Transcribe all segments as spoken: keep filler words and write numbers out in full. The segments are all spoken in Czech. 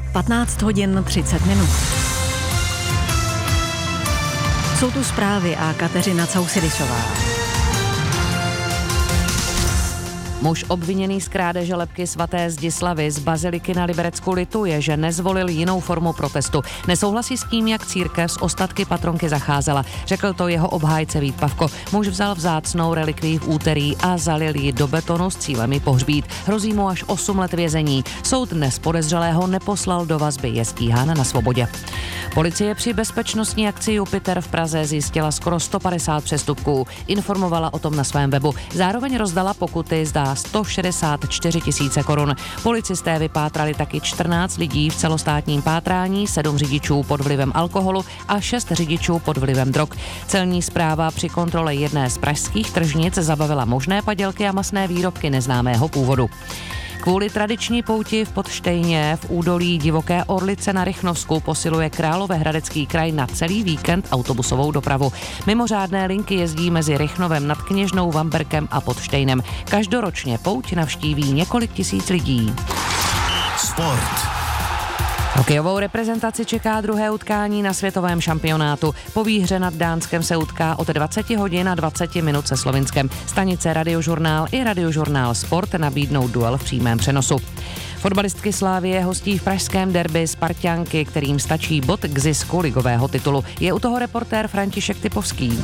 patnáct hodin třicet minut. Jsou tu zprávy a Kateřina Causidisová. Muž obviněný z krádeže lebky svaté Zdislavy z baziliky na Liberecku lituje, že nezvolil jinou formu protestu. Nesouhlasí s tím, jak církev s ostatky patronky zacházela. Řekl to jeho obhájce Vít Pavko. Muž vzal vzácnou relikvii v úterý a zalil ji do betonu s cílem ji pohřbít. Hrozí mu až osm let vězení. Soud dnes podezřelého neposlal do vazby, je stíhán na svobodě. Policie při bezpečnostní akci Jupiter v Praze zjistila skoro sto padesát přestupků. Informovala o tom na svém webu. Zároveň rozdala pokuty zdá sto šedesát čtyři tisíce korun. Policisté vypátrali taky čtrnáct lidí v celostátním pátrání, sedm řidičů pod vlivem alkoholu a šest řidičů pod vlivem drog. Celní správa při kontrole jedné z pražských tržnic zabavila možné padělky a masné výrobky neznámého původu. Kvůli tradiční pouti v Podštejně v údolí Divoké Orlice na Rychnovsku posiluje Královéhradecký kraj na celý víkend autobusovou dopravu. Mimořádné linky jezdí mezi Rychnovem nad Kněžnou, Vamberkem a Podštejnem. Každoročně pouť navštíví několik tisíc lidí. Sport. Hokejovou reprezentaci čeká druhé utkání na světovém šampionátu. Po výhře nad Dánskem se utká od dvacet hodin a dvacet minut se Slovinskem. Stanice Radiožurnál i Radiožurnál Sport nabídnou duel v přímém přenosu. Fotbalistky Slavie hostí v pražském derby Sparťanky, kterým stačí bod k zisku ligového titulu. Je u toho reportér František Typovský.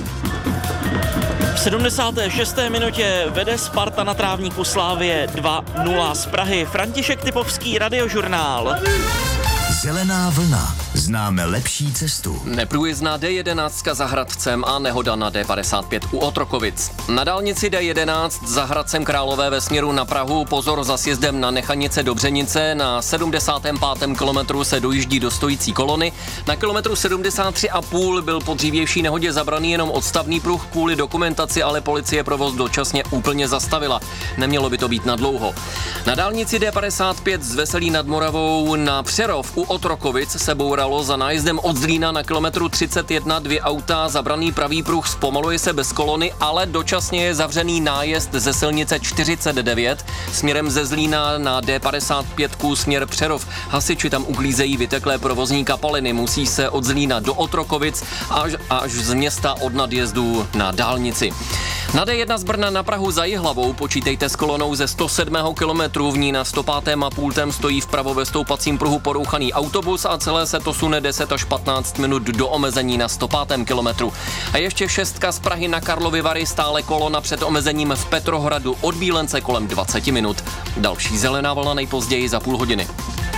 V sedmdesáté šesté minutě vede Sparta na trávníku Slavie dva nula z Prahy. František Typovský, Radiožurnál. Zelená vlna. Známe lepší cestu. Neprůjezdná D jedenáct za Hradcem a nehoda na D padesát pět u Otrokovic. Na dálnici D jedenáct za Hradcem Králové ve směru na Prahu pozor za sjezdem na Nechanice do Břenice. Na sedmdesátém pátém kilometru se dojíždí do stojící kolony. Na kilometru sedmdesát tři a půl byl po dřívější nehodě zabraný jenom odstavný pruh kvůli dokumentaci, ale policie provoz dočasně úplně zastavila. Nemělo by to být nadlouho. Na dálnici D padesát pět z Veselí nad Moravou na Přerov u Otrokovic se bouralo za nájezdem od Zlína na kilometru třicet jedna dvě auta, zabraný pravý pruh, zpomaluje se bez kolony, ale dočasně je zavřený nájezd ze silnice čtyřicet devět směrem ze Zlína na D padesát pět směr Přerov. Hasiči tam uklízejí vyteklé provozní kapaliny, musí se od Zlína do Otrokovic až, až z města od nadjezdu na dálnici. Na D jedna z Brna na Prahu za Jihlavou počítejte s kolonou ze sto sedmého kilometru, v ní na sto pátém a půltem stojí vpravo ve stoupacím pruhu porouchaný autobus a celé se to sune deset až patnáct minut do omezení na sto pátém kilometru. A ještě šestka z Prahy na Karlovy Vary, stále kolona před omezením v Petrohradu od Bílence kolem dvacet minut. Další zelená vlna nejpozději za půl hodiny.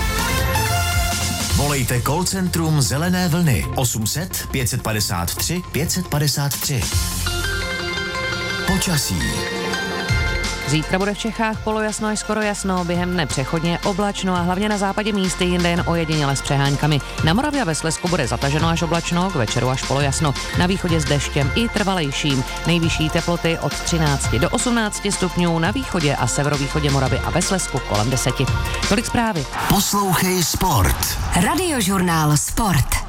Volejte call centrum Zelené vlny osm set pět padesát tři pět padesát tři. Počasí. Zítra bude v Čechách polojasno až skoro jasno, během dne přechodně oblačno a hlavně na západě místy jinde jen ojediněle s přeháňkami. Na Moravě a ve Slezsku bude zataženo až oblačno, k večeru až polojasno. Na východě s deštěm i trvalejším. Nejvyšší teploty od třinácti do osmnácti stupňů, na východě a severovýchodě Moravy a ve Slezsku kolem deseti. Tolik zprávy. Poslouchej Sport. Radiožurnál Sport.